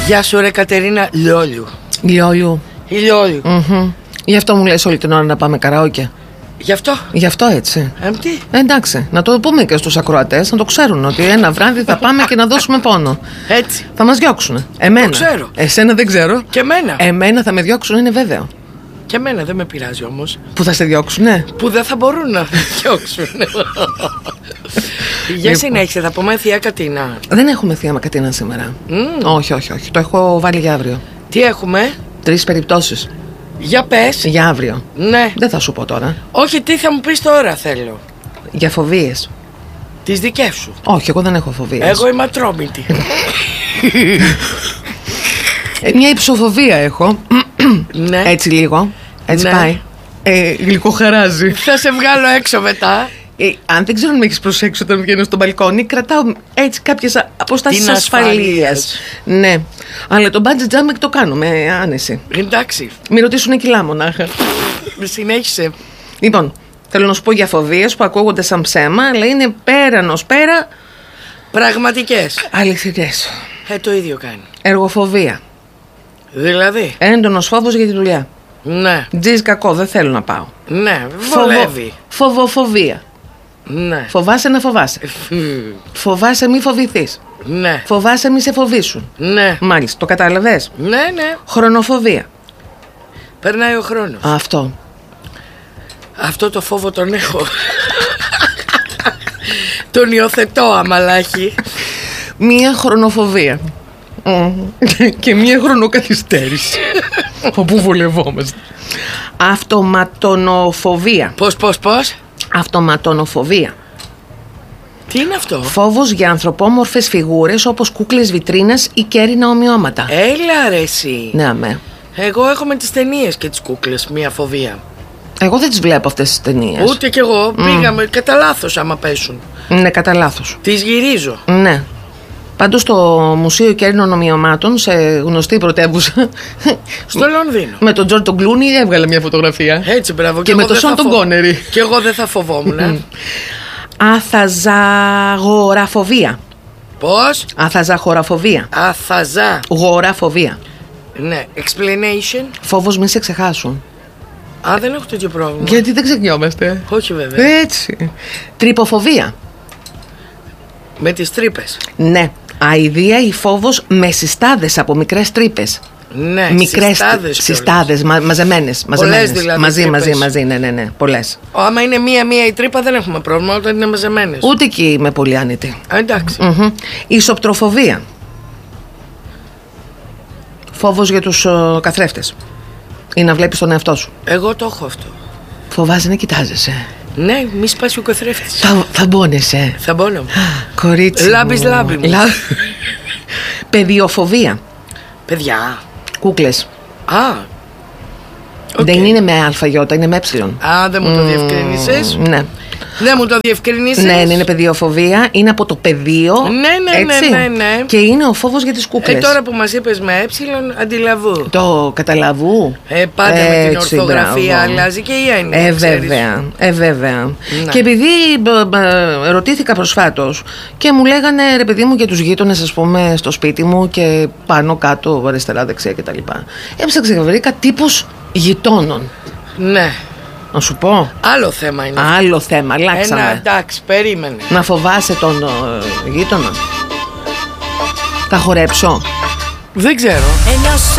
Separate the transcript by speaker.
Speaker 1: Γεια σου ρε Κατερίνα Λιόλιου.
Speaker 2: Λιόλιου.
Speaker 1: Λιόλιου.
Speaker 2: Γι' αυτό μου λες όλη την ώρα να πάμε καραόκε.
Speaker 1: Γι' αυτό.
Speaker 2: Γι' αυτό έτσι.
Speaker 1: Τι.
Speaker 2: Εντάξει, να το πούμε και στους ακροατές, να το ξέρουν ότι ένα βράδυ θα πάμε και να δώσουμε πόνο.
Speaker 1: Έτσι.
Speaker 2: Θα μας διώξουν. Εμένα.
Speaker 1: Το ξέρω.
Speaker 2: Εσένα δεν ξέρω.
Speaker 1: Και εμένα.
Speaker 2: Εμένα θα με διώξουν, είναι βέβαιο.
Speaker 1: Και εμένα δεν με πειράζει όμως.
Speaker 2: Που θα σε διώξουνε.
Speaker 1: Που δεν θα μπορούν να διώξουν. Για συνέχισε, θα πούμε Θεία Κατίνα.
Speaker 2: Δεν έχουμε Θεία Κατίνα σήμερα. Όχι. Το έχω βάλει για αύριο.
Speaker 1: Τι έχουμε?
Speaker 2: 3 περιπτώσεις.
Speaker 1: Για πες.
Speaker 2: Για αύριο.
Speaker 1: Ναι.
Speaker 2: Δεν θα σου πω τώρα.
Speaker 1: Όχι, τι θα μου πεις τώρα θέλω.
Speaker 2: Για φοβίες.
Speaker 1: Τις δικές σου.
Speaker 2: Όχι, εγώ δεν έχω φοβίες.
Speaker 1: Εγώ είμαι ατρόμητη.
Speaker 2: Μια υψοφοβία έχω.
Speaker 1: Ναι.
Speaker 2: Έτσι λίγο. Έτσι
Speaker 1: Ναι.
Speaker 2: πάει. Γλυκοχαράζει.
Speaker 1: Θα σε βγάλω έξω μετά.
Speaker 2: Αν δεν ξέρω αν με έχεις προσέξει όταν βγαίνω στο μπαλκόνι, κρατάω έτσι κάποιες αποστάσεις
Speaker 1: Την
Speaker 2: ασφαλείας. Ναι. Αλλά το bungee jumping το κάνω με άνεση.
Speaker 1: Εντάξει.
Speaker 2: Μη ρωτήσουν κιλά μονάχα.
Speaker 1: Συνέχισε.
Speaker 2: Λοιπόν, θέλω να σου πω για φοβίες που ακούγονται σαν ψέμα, αλλά είναι πέραν ως πέρα
Speaker 1: Πραγματικές.
Speaker 2: αληθινές.
Speaker 1: Το ίδιο κάνει.
Speaker 2: Εργοφοβία.
Speaker 1: Δηλαδή.
Speaker 2: Έντονος φόβος για τη δουλειά.
Speaker 1: Ναι.
Speaker 2: Τζιζ κακό, δεν θέλω να πάω.
Speaker 1: Ναι. Βολεύει.
Speaker 2: Φοβοφοβία.
Speaker 1: Ναι.
Speaker 2: Φοβάσαι να φοβάσαι. Φοβάσαι μη φοβηθείς.
Speaker 1: Ναι.
Speaker 2: Φοβάσαι μη σε φοβήσουν.
Speaker 1: Ναι.
Speaker 2: Μάλιστα, το κατάλαβες.
Speaker 1: Ναι, ναι.
Speaker 2: Χρονοφοβία.
Speaker 1: Περνάει ο χρόνος.
Speaker 2: Αυτό.
Speaker 1: Αυτό το φόβο τον έχω. Τον υιοθετώ αμαλάχη.
Speaker 2: Μία χρονοφοβία. Και μία χρονοκαθυστέρηση. Όπου βολευόμαστε. Αυτοματονοφοβία.
Speaker 1: Πώς.
Speaker 2: Αυτοματονοφοβία.
Speaker 1: Τι είναι αυτό?
Speaker 2: Φόβος για ανθρωπόμορφες φιγούρες όπως κούκλες βιτρίνας ή κέρινα ομοιώματα.
Speaker 1: Έλα ρε εσύ.
Speaker 2: Ναι, αμέ.
Speaker 1: Εγώ έχω με τις ταινίες και τις κούκλες μία φοβία.
Speaker 2: Εγώ δεν τις βλέπω αυτές τις ταινίες.
Speaker 1: Ούτε κι εγώ. Πήγαμε κατά λάθος άμα πέσουν.
Speaker 2: Ναι, κατά λάθος.
Speaker 1: Τις γυρίζω.
Speaker 2: Ναι. Πάντως στο Μουσείο Κέρινων Ομοιωμάτων, σε γνωστή πρωτεύουσα,
Speaker 1: Στο Λονδίνο.
Speaker 2: με τον Τζορτ τον Κλούνι έβγαλε μια φωτογραφία.
Speaker 1: Έτσι, μπράβο.
Speaker 2: Και με τον Σον τον Κόνερι.
Speaker 1: Και εγώ δεν θα φοβόμουν.
Speaker 2: Αθαζαγοραφοβία.
Speaker 1: Πώς?
Speaker 2: Αθαζαχοραφοβία.
Speaker 1: Αθαζά.
Speaker 2: Γοραφοβία.
Speaker 1: Ναι. Explanation.
Speaker 2: Φόβος μη σε ξεχάσουν.
Speaker 1: Δεν έχω τέτοιο πρόβλημα.
Speaker 2: Γιατί δεν ξεχνιόμαστε.
Speaker 1: Όχι βέβαια.
Speaker 2: Έτσι. Τρυποφοβία.
Speaker 1: Με τις τρύπες.
Speaker 2: Ναι. Αηδία ή φόβος με συστάδες από μικρές τρύπες.
Speaker 1: Ναι.
Speaker 2: Μικρές συστάδες, μαζεμένες.
Speaker 1: Δηλαδή,
Speaker 2: Μαζί, ναι. Πολλές.
Speaker 1: Άμα είναι μία η τρύπα δεν έχουμε πρόβλημα όταν είναι μαζεμένες.
Speaker 2: Ούτε εκεί είμαι πολύ άνετη.
Speaker 1: Εντάξει.
Speaker 2: Ισοπτροφοβία. Φόβος για τους καθρέφτες. Ή να βλέπεις τον εαυτό σου.
Speaker 1: Εγώ το έχω αυτό.
Speaker 2: Φοβάσαι να κοιτάζεσαι.
Speaker 1: Ναι, μη σπάσει ο καθρέφτης.
Speaker 2: Θα μπώνεσαι.
Speaker 1: Θα μπώνω.
Speaker 2: Κορίτσι
Speaker 1: Λάμπης
Speaker 2: μου.
Speaker 1: λάμπη μου.
Speaker 2: Παιδιοφοβία.
Speaker 1: Παιδιά.
Speaker 2: Κούκλες.
Speaker 1: Okay.
Speaker 2: Δεν είναι με αλφαγιώτα, είναι με έψιλον.
Speaker 1: Δεν μου το διευκρίνησες.
Speaker 2: Ναι.
Speaker 1: Δεν μου το διευκρινίσεις.
Speaker 2: Ναι, είναι παιδιοφοβία. Είναι από το πεδίο.
Speaker 1: Ναι.
Speaker 2: Και είναι ο φόβος για τις κούκλες.
Speaker 1: Τώρα που μας είπες με αντιλαβού.
Speaker 2: Το καταλαβού.
Speaker 1: Πάντα με την ορθογραφία αλλάζει και η έννοια.
Speaker 2: Βέβαια.
Speaker 1: Ναι.
Speaker 2: Και επειδή ρωτήθηκα προσφάτως και μου λέγανε ρε παιδί μου για τους γείτονες, ας πούμε, στο σπίτι μου και πάνω κάτω, αριστερά, δεξιά κτλ. Έψαξα και βρήκα τύπους γειτόνων.
Speaker 1: Ναι.
Speaker 2: Να σου πω.
Speaker 1: Άλλο θέμα είναι.
Speaker 2: Άλλο θέμα, αλλάξαμε.
Speaker 1: Εντάξει, περίμενε.
Speaker 2: Να φοβάσαι τον γείτονα. Θα χορέψω.
Speaker 1: Δεν ξέρω.